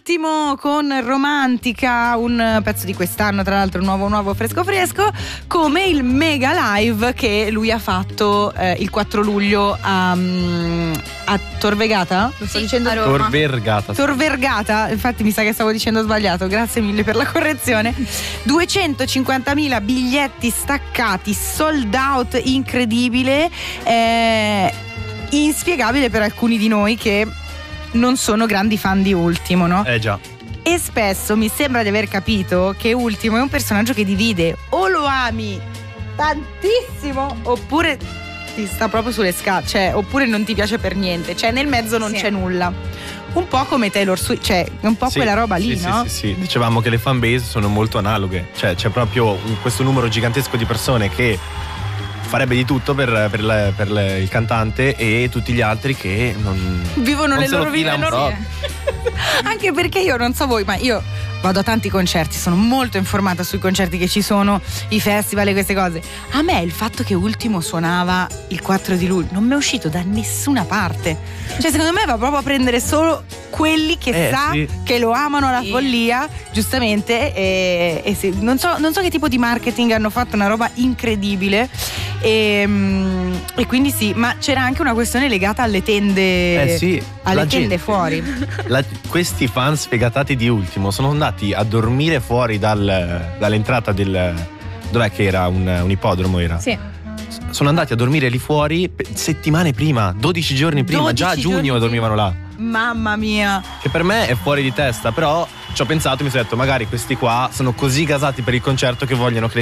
Ultimo con Romantica, un pezzo di quest'anno, tra l'altro nuovo fresco, come il mega live che lui ha fatto il 4 luglio a Tor Vergata? Lo sto dicendo? Tor Vergata, infatti mi sa che stavo dicendo sbagliato, grazie mille per la correzione. 250.000 biglietti staccati, sold out, incredibile, inspiegabile per alcuni di noi che non sono grandi fan di Ultimo, no? Già. E spesso mi sembra di aver capito che Ultimo è un personaggio che divide: o lo ami tantissimo oppure ti sta proprio sulle scatole, cioè, oppure non ti piace per niente, cioè nel mezzo non c'è nulla. Un po' come Taylor Swift, cioè un po' quella roba lì, no? Sì. Dicevamo che le fanbase sono molto analoghe, cioè c'è proprio questo numero gigantesco di persone che farebbe di tutto per il cantante e tutti gli altri che non vivono non le loro vite normali. Anche perché io non so voi, ma io vado a tanti concerti, sono molto informata sui concerti che ci sono, i festival e queste cose. A me il fatto che Ultimo suonava il 4 di luglio non mi è uscito da nessuna parte. Cioè secondo me va proprio a prendere solo quelli che che lo amano alla follia, giustamente, e sì, non so che tipo di marketing hanno fatto, una roba incredibile. E quindi sì, ma c'era anche una questione legata alle tende, alle tende fuori. Questi fan sfegatati di Ultimo sono andati a dormire fuori dall'entrata del, dov'è che era, un ippodromo era? Sì. Sono andati a dormire lì fuori settimane prima, 12 giorni prima, già a giugno dormivano là. Mamma mia. Che per me è fuori di testa, però ci ho pensato e mi sono detto magari questi qua sono così gasati per il concerto che vogliono che